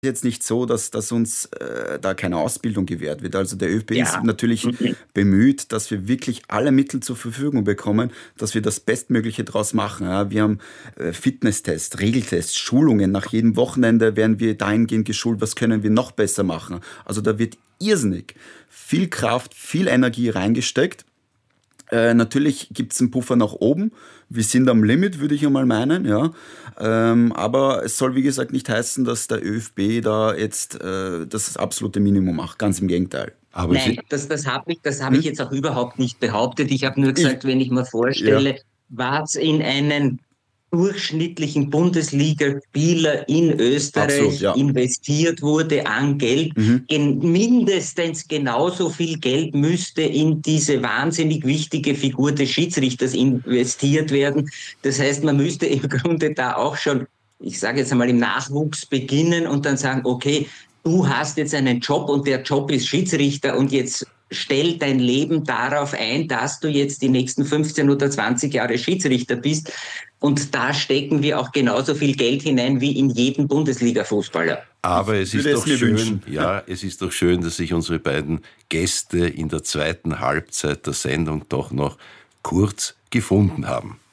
jetzt nicht so, dass uns da keine Ausbildung gewährt wird. Also der ÖFB ist Ja. natürlich bemüht, dass wir wirklich alle Mittel zur Verfügung bekommen, dass wir das Bestmögliche daraus machen. Ja, wir haben Fitnesstests, Regeltests, Schulungen. Nach jedem Wochenende werden wir dahingehend geschult, was können wir noch besser machen. Also da wird irrsinnig viel Kraft, viel Energie reingesteckt. Natürlich gibt es einen Puffer nach oben. Wir sind am Limit, würde ich einmal meinen. Ja. Aber es soll, wie gesagt, nicht heißen, dass der ÖFB da jetzt das absolute Minimum macht. Ganz im Gegenteil. Aber Nein, das habe ich jetzt auch überhaupt nicht behauptet. Ich habe nur gesagt, wenn ich mir vorstelle, was in einen durchschnittlichen Bundesligaspieler in Österreich Absolut, ja. investiert wurde an Geld, mindestens genauso viel Geld müsste in diese wahnsinnig wichtige Figur des Schiedsrichters investiert werden. Das heißt, man müsste im Grunde da auch schon, ich sage jetzt einmal, im Nachwuchs beginnen und dann sagen, okay, du hast jetzt einen Job und der Job ist Schiedsrichter und jetzt stell dein Leben darauf ein, dass du jetzt die nächsten 15 oder 20 Jahre Schiedsrichter bist. Und da stecken wir auch genauso viel Geld hinein wie in jeden Bundesliga-Fußballer. Aber es ist doch schön, wünschen. ja, es ist doch schön, dass sich unsere beiden Gäste in der zweiten Halbzeit der Sendung doch noch kurz gefunden haben.